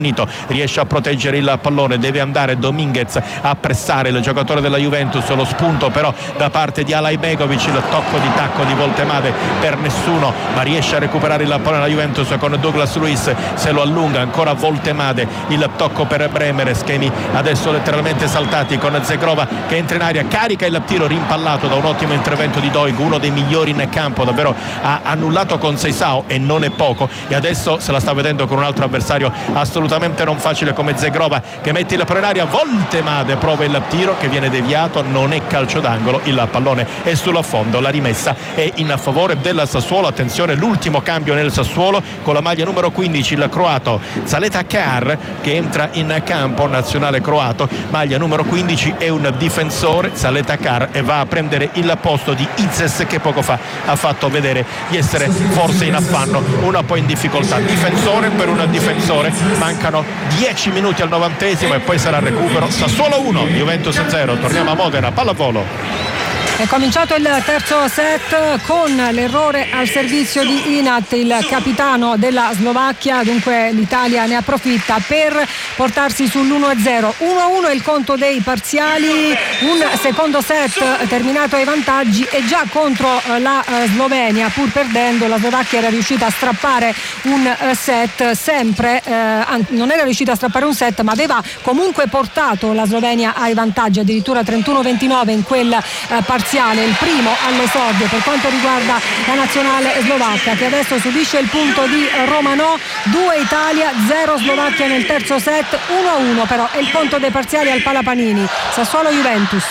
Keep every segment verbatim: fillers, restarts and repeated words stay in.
riesce a proteggere il pallone, deve andare Dominguez a pressare il giocatore della Juventus, lo spunto però da parte di Alajbegovic, il tocco di tacco di Voltemade per nessuno, ma riesce a recuperare il pallone la Juventus con Douglas Luiz, se lo allunga ancora Voltemade, il tocco per Bremer, schemi adesso letteralmente saltati con Zegrova che entra in aria, carica il tiro rimpallato da un ottimo intervento di Doig, uno dei migliori in campo, davvero ha annullato con Seisao e non è poco, e adesso se la sta vedendo con un altro avversario assolutamente non facile come Zegrova che mette il pallone in aria. Voltemade prova il tiro che viene deviato, non è calcio d'angolo, il pallone è sul fondo, la rimessa è in favore del Sassuolo. Attenzione, l'ultimo cambio nel Sassuolo con la maglia numero quindici, il croato Zaleta Kar che entra in campo, nazionale croato, maglia numero quindici, è un difensore Zaleta Kar e va a prendere il posto di Izes che poco fa ha fatto vedere di essere forse in affanno, un po' in difficoltà. Difensore per un difensore, mancano dieci minuti al novantesimo e poi sarà recupero. Sassuolo uno, Juventus zero. Torniamo a Modena, pallavolo. È cominciato il terzo set con l'errore al servizio di Inat, il capitano della Slovacchia, dunque l'Italia ne approfitta per portarsi sull'uno a zero. uno a uno è il conto dei parziali, un secondo set terminato ai vantaggi e già contro la Slovenia, pur perdendo, la Slovacchia era riuscita a strappare un set sempre, eh, non era riuscita a strappare un set ma aveva comunque portato la Slovenia ai vantaggi, addirittura trentuno ventinove in quel eh, parziale, il primo all'esordio per quanto riguarda la nazionale slovacca, che adesso subisce il punto di Romanò. Due Italia, zero Slovacchia nel terzo set. Uno a uno però è il conto dei parziali al Palapanini. Sassuolo Juventus.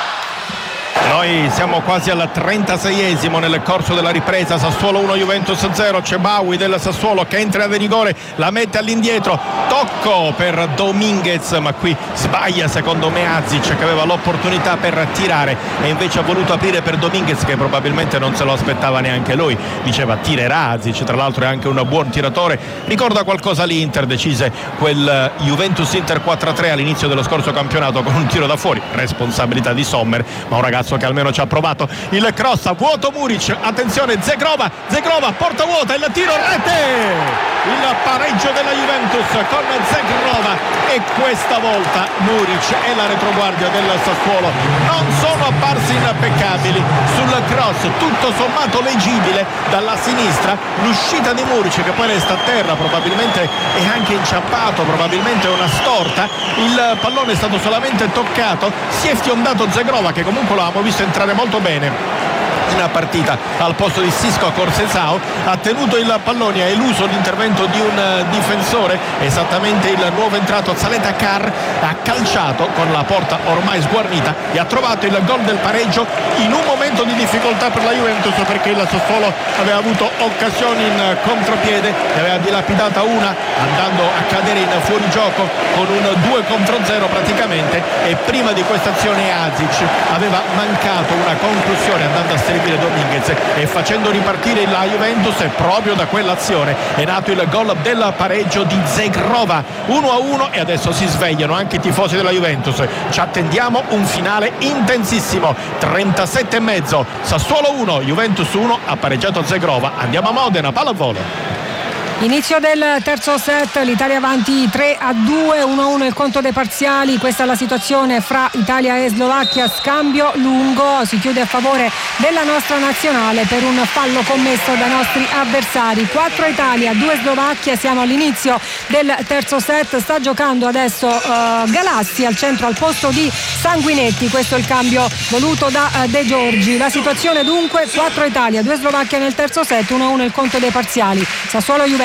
Noi siamo quasi al trentaseiesimo nel corso della ripresa. Sassuolo uno, Juventus zero. C'è Baui del Sassuolo che entra di rigore, la mette all'indietro, tocco per Dominguez, ma qui sbaglia secondo me Azic che aveva l'opportunità per tirare e invece ha voluto aprire per Dominguez che probabilmente non se lo aspettava neanche lui, diceva tirerà Azic, tra l'altro è anche un buon tiratore. Ricorda qualcosa l'Inter, decise quel Juventus Inter quattro a tre all'inizio dello scorso campionato con un tiro da fuori, responsabilità di Sommer, ma un ragazzo che almeno ci ha provato. Il cross a vuoto Muric, attenzione Zegrova, Zegrova porta vuota, il tiro, rete, il pareggio della Juventus con Zegrova e questa volta Muric e la retroguardia del Sassuolo non sono apparsi impeccabili sul cross, tutto sommato leggibile dalla sinistra, l'uscita di Muric che poi resta a terra, probabilmente è anche inciampato, probabilmente è una storta, il pallone è stato solamente toccato, si è fiondato Zegrova che comunque lo abbiamo visto entrare molto bene in partita al posto di Sisco Corsesao, ha tenuto il pallone, ha eluso l'intervento di un difensore, esattamente il nuovo entrato Zaleta Kar, ha calciato con la porta ormai sguarnita e ha trovato il gol del pareggio in un momento di difficoltà per la Juventus, perché il Sassuolo aveva avuto occasioni in contropiede, ne aveva dilapidata una andando a cadere in fuorigioco con un due contro zero praticamente, e prima di questa azione Azic aveva mancato una conclusione andando a servire Dominguez e facendo ripartire la Juventus, e proprio da quell'azione è nato il gol del pareggio di Zegrova. Uno a uno e adesso si svegliano anche i tifosi della Juventus, ci attendiamo un finale intensissimo. Trentasette e mezzo, Sassuolo uno, Juventus uno, ha pareggiato Zegrova. Andiamo a Modena, pallavolo. Inizio del terzo set, l'Italia avanti tre a due, uno a uno il conto dei parziali. Questa è la situazione fra Italia e Slovacchia, scambio lungo, si chiude a favore della nostra nazionale per un fallo commesso dai nostri avversari. quattro Italia, due Slovacchia, siamo all'inizio del terzo set, sta giocando adesso uh, Galassi al centro al posto di Sanguinetti, questo è il cambio voluto da uh, De Giorgi. La situazione dunque quattro Italia, due Slovacchia nel terzo set, uno a uno il conto dei parziali. Sassuolo Juventus.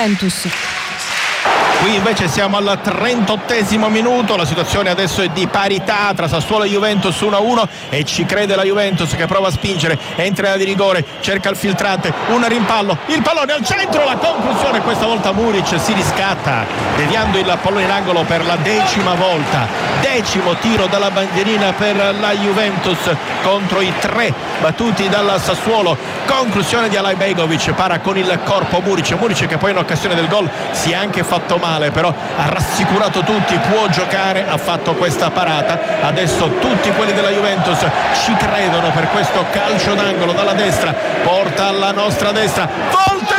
Qui invece siamo al trentottesimo minuto, la situazione adesso è di parità tra Sassuolo e Juventus uno a uno e ci crede la Juventus che prova a spingere, entra in area di rigore, cerca il filtrante, un rimpallo, il pallone al centro, la conclusione, questa volta Muric si riscatta deviando il pallone in angolo per la decima volta, decimo tiro dalla bandierina per la Juventus contro i tre battuti dal Sassuolo. Conclusione di Alajbegovic, para con il corpo Muric, Muric che poi in occasione del gol si è anche fatto male, però ha rassicurato tutti, può giocare, ha fatto questa parata. Adesso tutti quelli della Juventus ci credono per questo calcio d'angolo dalla destra, porta alla nostra destra Voltemade,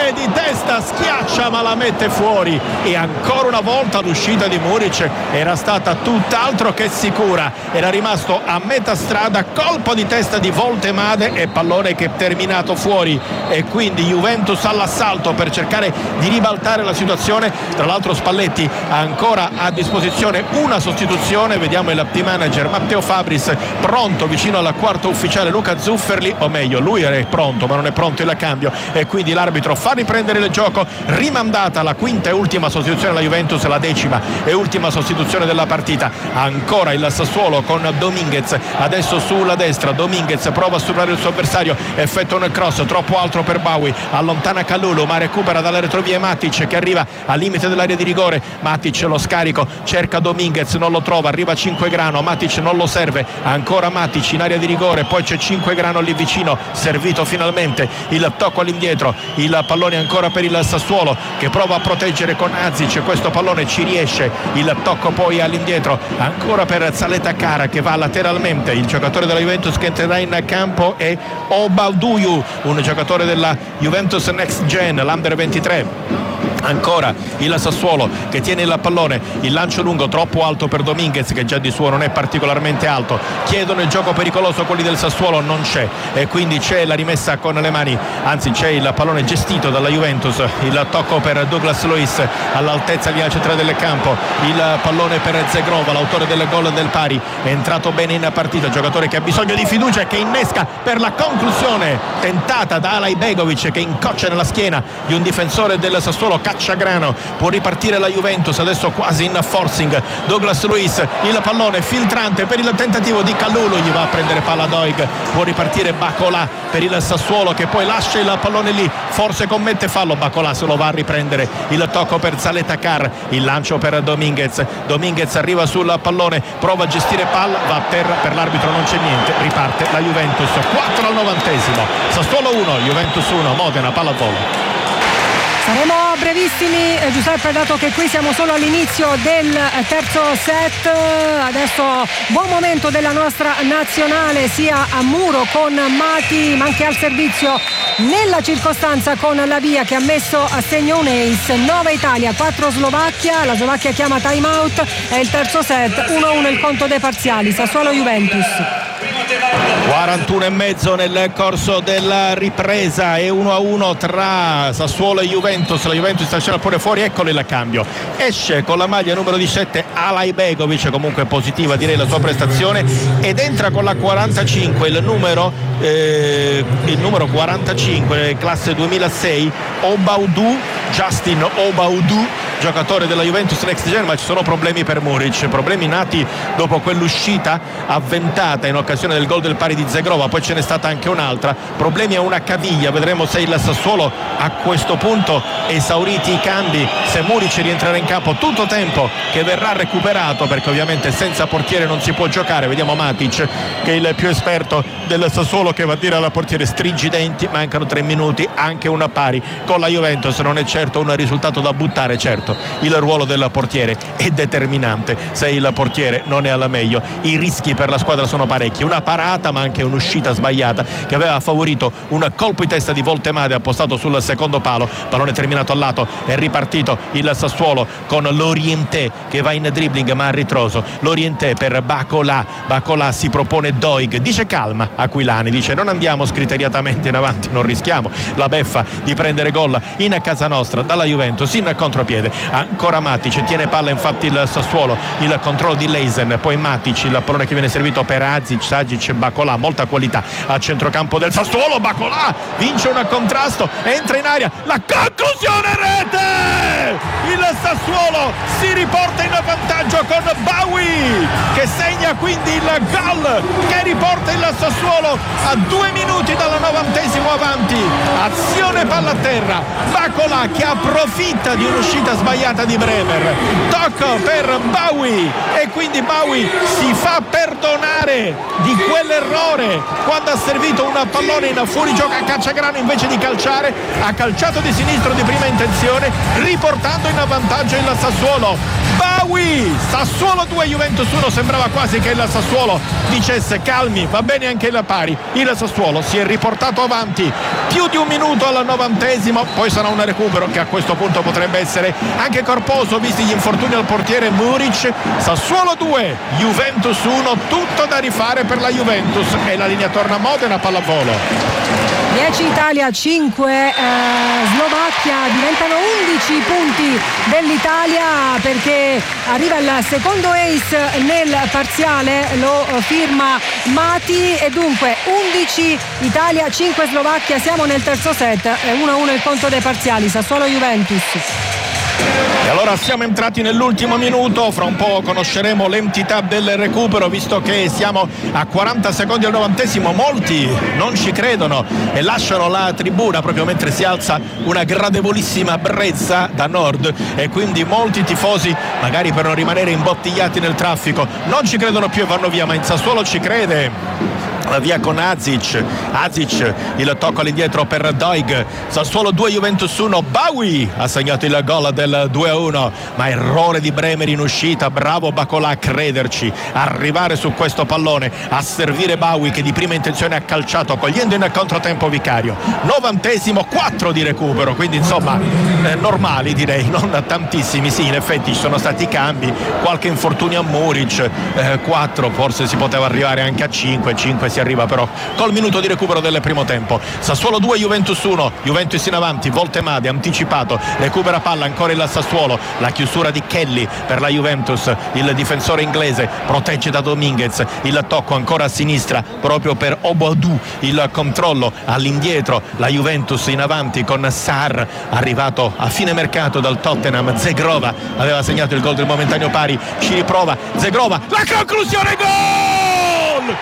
pallone di testa, schiaccia ma la mette fuori, e ancora una volta l'uscita di Muric era stata tutt'altro che sicura, era rimasto a metà strada, colpo di testa di Voltemade e pallone che è terminato fuori, e quindi Juventus all'assalto per cercare di ribaltare la situazione. Tra l'altro Spalletti ha ancora a disposizione una sostituzione, vediamo il team manager Matteo Fabris pronto vicino alla quarta ufficiale Luca Zufferli, o meglio lui era pronto ma non è pronto il cambio, e quindi l'arbitro fa riprendere il gioco. Rimandata la quinta e ultima sostituzione alla Juventus, la decima e ultima sostituzione della partita. Ancora il Sassuolo con Dominguez adesso sulla destra, Dominguez prova a superare il suo avversario, effettua un cross troppo alto per Bawi, allontana Kalulu ma recupera dalle retrovie Matic che arriva al limite dell'area di rigore. Matic lo scarico, cerca Dominguez, non lo trova, arriva Cinquegrano, Matic non lo serve, ancora Matic in area di rigore, poi c'è Cinquegrano lì vicino, servito finalmente il tocco all'indietro, il pallone ancora per il Sassuolo che prova a proteggere con Azic, questo pallone ci riesce, il tocco poi all'indietro ancora per Zaleta-Cara che va lateralmente. Il giocatore della Juventus che entrerà in campo è Obauduyu, un giocatore della Juventus Next Gen, l'Under ventitré. Ancora il Sassuolo che tiene il pallone, il lancio lungo troppo alto per Dominguez che già di suo non è particolarmente alto, chiedono il gioco pericoloso quelli del Sassuolo, non c'è, e quindi c'è la rimessa con le mani, anzi c'è il pallone gestito dalla Juventus, il tocco per Douglas Luiz all'altezza linea centrale del campo, il pallone per Zegrova, l'autore del gol del pari, è entrato bene in partita, giocatore che ha bisogno di fiducia e che innesca per la conclusione tentata da Alay Begovic che incoccia nella schiena di un difensore del Sassuolo. Cacciagrano, può ripartire la Juventus adesso quasi in forcing, Douglas Luiz, il pallone filtrante per il tentativo di Kalulu, gli va a prendere palla Doig, può ripartire Bacola per il Sassuolo che poi lascia il pallone lì, forse commette fallo, Bacola se lo va a riprendere, il tocco per Zaleta-Car, il lancio per Dominguez, Dominguez arriva sul pallone, prova a gestire palla, va a terra, per l'arbitro non c'è niente, riparte la Juventus. Quattro al novantesimo, Sassuolo uno, Juventus uno, Modena, palla al volo. Saremo brevissimi, eh, Giuseppe, dato che qui siamo solo all'inizio del terzo set. Adesso buon momento della nostra nazionale sia a muro con Mati ma anche al servizio nella circostanza con la via che ha messo a segno un ace. nove Italia, quattro Slovacchia, la Slovacchia chiama time out, è il terzo set, uno a uno il conto dei parziali, Sassuolo Juventus. quarantuno e mezzo nel corso della ripresa e uno a uno tra Sassuolo e Juventus. La Juventus sta facendo pure fuori, eccolo il cambio, esce con la maglia numero diciassette Alay Begovic, comunque positiva direi la sua prestazione, ed entra con la quarantacinque il numero eh, il numero quarantacinque classe duemilasei Obaudu, Justin Obaudu, giocatore della Juventus Next Gen, ma ci sono problemi per Muric, problemi nati dopo quell'uscita avventata in occasione del gol del pari di Zegrova, poi ce n'è stata anche un'altra, problemi a una caviglia, vedremo se il Sassuolo a questo punto esauriti i cambi, se Muric rientrerà in campo, tutto tempo che verrà recuperato perché ovviamente senza portiere non si può giocare. Vediamo Matic che è il più esperto del Sassuolo che va a dire alla portiere stringi i denti, mancano tre minuti, anche una pari con la Juventus non è certo un risultato da buttare. Certo, il ruolo del portiere è determinante, se il portiere non è alla meglio i rischi per la squadra sono parecchi, una parata ma anche un'uscita sbagliata che aveva favorito un colpo di testa di Voltemade appostato sul secondo palo, pallone terminato al lato, è ripartito il Sassuolo con Lorienté che va in dribbling ma a ritroso, Lorienté per Bacola, Bacola si propone Doig, dice calma Aquilani, dice non andiamo scriteriatamente in avanti, non rischiamo la beffa di prendere gol in casa nostra dalla Juventus in contropiede. Ancora Matic, tiene palla infatti il Sassuolo, il controllo di Leisen, poi Matic, il pallone che viene servito per Azic, Sagic, Bacola, molta qualità a centrocampo del Sassuolo, Bacola vince un contrasto, entra in aria, la conclusione, rete! Il Sassuolo si riporta in vantaggio con Bawi che segna quindi il gol che riporta il Sassuolo a due minuti dal novantesimo avanti, azione palla a terra, Bacola che approfitta di un'uscita sbagliata di Bremer, tocco per Bawi e quindi Bawi si fa perdonare di quell'errore quando ha servito un pallone in fuorigioco a Cacciagrano, invece di calciare ha calciato di sinistro di prima intenzione riportando in vantaggio il Sassuolo. Bawi, Sassuolo due Juventus uno. Sembrava quasi che il Sassuolo dicesse calmi, va bene anche il pari. Il Sassuolo si è riportato avanti più di un minuto al novantesimo, poi sarà un recupero che a questo punto potrebbe essere anche corposo visti gli infortuni al portiere Muric. Sassuolo due Juventus uno, tutto da rifare per la Juventus e la linea torna a Modena. Pallavolo dieci Italia, cinque eh, Slovacchia, diventano undici punti dell'Italia perché arriva il secondo ace nel parziale, lo firma Mati e dunque undici Italia, cinque Slovacchia, siamo nel terzo set, uno a uno il conto dei parziali, Sassuolo Juventus. E allora siamo entrati nell'ultimo minuto, fra un po' conosceremo l'entità del recupero visto che siamo a quaranta secondi al novantesimo. Molti non ci credono e lasciano la tribuna proprio mentre si alza una gradevolissima brezza da nord e quindi molti tifosi, magari per non rimanere imbottigliati nel traffico, non ci credono più e vanno via, ma in Sassuolo ci crede. La via con Azic, Azic il tocco all'indietro per Doig. Sassuolo due Juventus uno. Bawi ha segnato il gol del due a uno, ma errore di Bremer in uscita. Bravo Bacolà a crederci, arrivare su questo pallone, a servire Bawi che di prima intenzione ha calciato cogliendo in controtempo Vicario. Novantesimo, quattro di recupero, quindi insomma eh, normali direi, non tantissimi. Sì, in effetti ci sono stati cambi, qualche infortunio a Muric, eh, quattro, forse si poteva arrivare anche a cinque, cinque si arriva però col minuto di recupero del primo tempo. Sassuolo due Juventus uno, Juventus in avanti, Voltemade anticipato, recupera palla ancora il Sassuolo, la chiusura di Kelly per la Juventus, il difensore inglese protegge da Dominguez, il tocco ancora a sinistra proprio per Obodou, il controllo all'indietro, la Juventus in avanti con Sarr arrivato a fine mercato dal Tottenham. Zegrova aveva segnato il gol del momentaneo pari, ci riprova Zegrova, la conclusione, gol!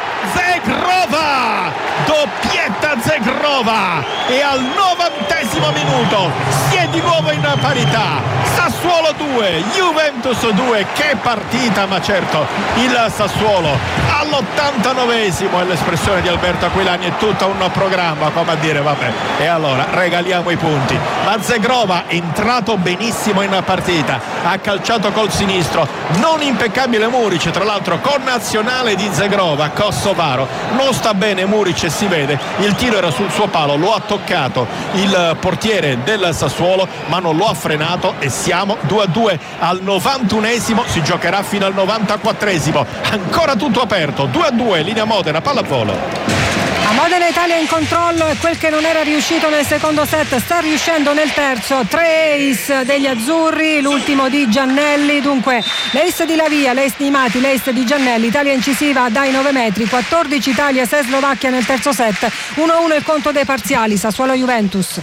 Zegrova, doppietta Zegrova e al novantesimo minuto si è di nuovo in parità. Sassuolo due Juventus due. Che partita, ma certo il Sassuolo all'ottantanovesimo è l'espressione di Alberto Aquilani, è tutto un programma, come a dire vabbè, e allora regaliamo i punti. Ma Zegrova è entrato benissimo in partita, ha calciato col sinistro, non impeccabile Muric, tra l'altro connazionale di Zegrova, kosovaro. Non sta bene Muric e si vede, il tiro era sul suo palo, lo ha toccato il portiere del Sassuolo ma non lo ha frenato e siamo due a due al novantunesimo, si giocherà fino al novantaquattresimo, ancora tutto aperto, due a due, linea Modena, pallavolo. A Modena Italia in controllo e quel che non era riuscito nel secondo set sta riuscendo nel terzo. Tre ace degli azzurri, l'ultimo di Giannelli, dunque l'ace di Lavia, l'ace di Mati, l'ace di Giannelli, Italia incisiva dai nove metri, quattordici Italia, sei Slovacchia nel terzo set, uno a uno il conto dei parziali, Sassuolo Juventus.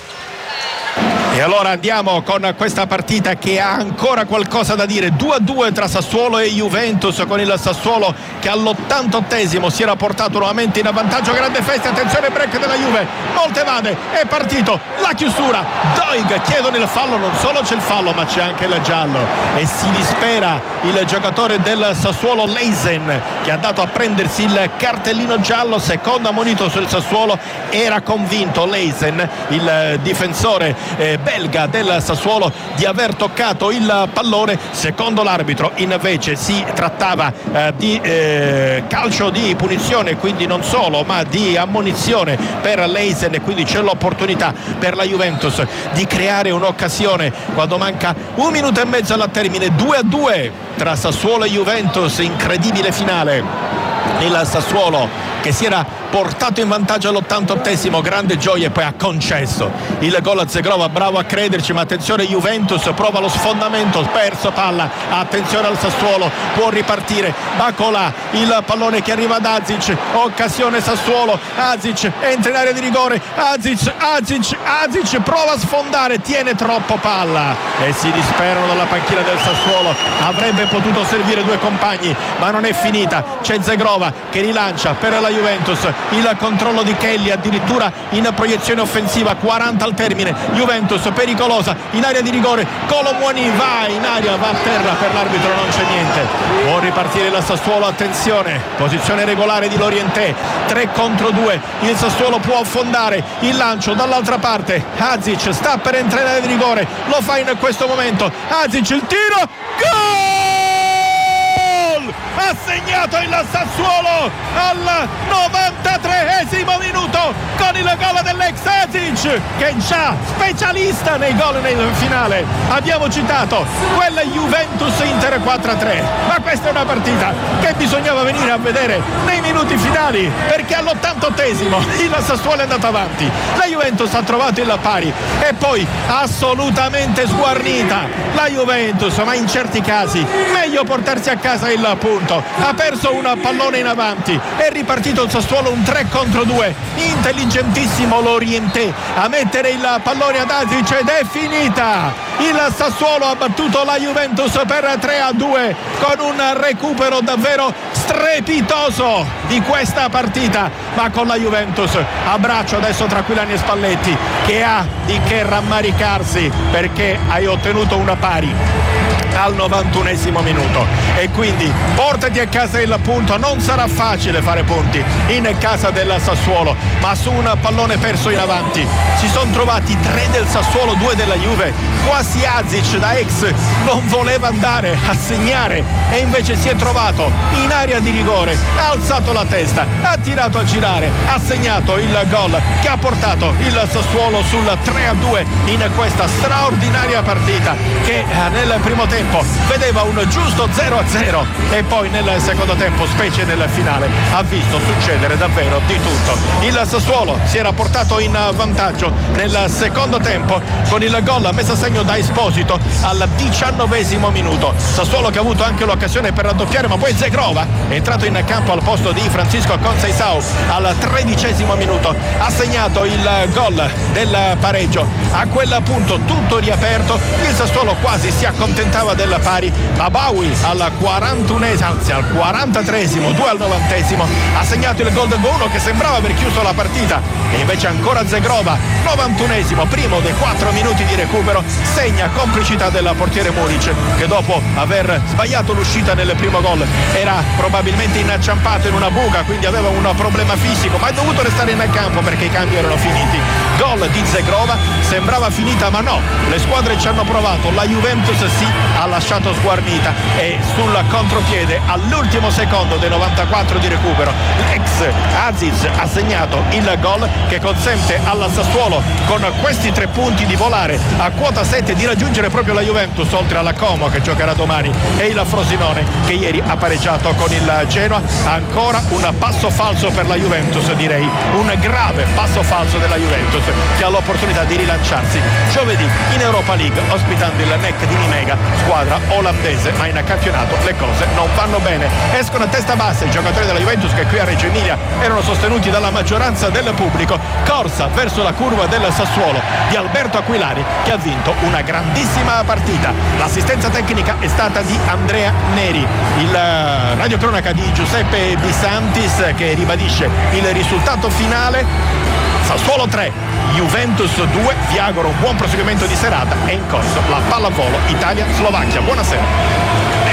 E allora andiamo con questa partita che ha ancora qualcosa da dire, due a due tra Sassuolo e Juventus, con il Sassuolo che all'ottantottesimo si era portato nuovamente in vantaggio. Grande festa, attenzione, break della Juve, Voltemade, è partito, la chiusura, Doig, chiedono il fallo, non solo c'è il fallo ma c'è anche il giallo e si dispera il giocatore del Sassuolo Leisen che ha dato a prendersi il cartellino giallo, secondo ammonito sul Sassuolo. Era convinto Leisen, il difensore eh, belga del Sassuolo, di aver toccato il pallone. Secondo l'arbitro invece si trattava eh, di eh, calcio di punizione, quindi non solo ma di ammonizione per Leisen e quindi c'è l'opportunità per la Juventus di creare un'occasione quando manca un minuto e mezzo alla termine. Due a due tra Sassuolo e Juventus, incredibile finale. Il Sassuolo che si era portato in vantaggio all'ottantottesimo, grande gioia, e poi ha concesso il gol a Zegrova, bravo a crederci, ma attenzione Juventus, prova lo sfondamento, perso palla, attenzione al Sassuolo, può ripartire Bacolà, il pallone che arriva ad Azic, occasione Sassuolo, Azic entra in area di rigore, Azic, Azic, Azic prova a sfondare, tiene troppo palla e si disperano dalla panchina del Sassuolo. Avrebbe potuto servire due compagni ma non è finita, c'è Zegrova che rilancia per la Juventus, il controllo di Kelly addirittura in proiezione offensiva, quaranta al termine, Juventus pericolosa in area di rigore, Colomwani va in aria, va a terra, per l'arbitro non c'è niente, può ripartire la Sassuolo, attenzione, posizione regolare di Lorientè, tre contro due, il Sassuolo può affondare, il lancio dall'altra parte, Azic sta per entrare in area di rigore, lo fa in questo momento, Azic il tiro, gol! ha segnato il Sassuolo al novantatreesimo minuto con il gol dell'ex Azic, che è già specialista nei gol nel finale. Abbiamo citato quella Juventus Inter quattro a tre, ma questa è una partita che bisognava venire a vedere nei minuti finali, perché all'ottantottesimo il Sassuolo è andato avanti, la Juventus ha trovato il pari e poi assolutamente sguarnita la Juventus, ma in certi casi meglio portarsi a casa il punto. Ha perso un pallone in avanti, è ripartito il Sassuolo un tre contro due, intelligentissimo l'Orientè a mettere il pallone ad Azic ed è finita. Il Sassuolo ha battuto la Juventus per tre a due con un recupero davvero strepitoso di questa partita, ma con la Juventus a braccio adesso tra Aquilani e Spalletti, che ha di che rammaricarsi perché hai ottenuto una pari al novantunesimo minuto e quindi portati a casa il punto. Non sarà facile fare punti in casa del Sassuolo, ma su un pallone perso in avanti si sono trovati tre del Sassuolo, due della Juve. Quasi Azic da ex non voleva andare a segnare e invece si è trovato in area di rigore, ha alzato la testa, ha tirato a girare, ha segnato il gol che ha portato il Sassuolo sul tre a due in questa straordinaria partita che nel primo tempo vedeva un giusto zero a zero e poi nel secondo tempo, specie nel finale, ha visto succedere davvero di tutto. Il Sassuolo si era portato in vantaggio nel secondo tempo con il gol messo a segno da Esposito al diciannovesimo minuto. Sassuolo che ha avuto anche l'occasione per raddoppiare, ma poi Zegrova è entrato in campo al posto di Francisco Conceição al tredicesimo minuto, ha segnato il gol del pareggio. A quel punto tutto riaperto, il Sassuolo quasi si accontentava del pari, ma Bawi al quarantunesimo, anzi al quarantatreesimo, due al novantesimo ha segnato il gol del uno che sembrava aver chiuso la partita e invece ancora Zegrova, novantunesimo, primo dei quattro minuti di recupero, segna complicità del portiere Muric, che dopo aver sbagliato l'uscita nel primo gol era probabilmente inciampato in una buca, quindi aveva un problema fisico, ma è dovuto restare in campo perché i cambi erano finiti. Gol di Zegrova, sembrava finita ma no, le squadre ci hanno provato, la Juventus sì, ha lasciato sguarnita e sul contropiede all'ultimo secondo dei novantaquattro di recupero l'ex Aziz ha segnato il gol che consente al Sassuolo con questi tre punti di volare a quota sette, di raggiungere proprio la Juventus, oltre alla Como che giocherà domani e il Frosinone che ieri ha pareggiato con il Genoa. Ancora un passo falso per la Juventus, direi un grave passo falso della Juventus, che ha l'opportunità di rilanciarsi giovedì in Europa League ospitando il N E C di Nimega, squadra olandese, ma in campionato le cose non vanno bene. Escono a testa bassa i giocatori della Juventus che qui a Reggio Emilia erano sostenuti dalla maggioranza del pubblico. Corsa verso la curva del Sassuolo di Alberto Aquilani, che ha vinto una grandissima partita. L'assistenza tecnica è stata di Andrea Neri, il radiocronaca di Giuseppe Bisantis che ribadisce il risultato finale: Sassuolo tre, Juventus due. Vi auguro un buon proseguimento di serata. È in corso la pallavolo Italia-Slovacchia. Buonasera.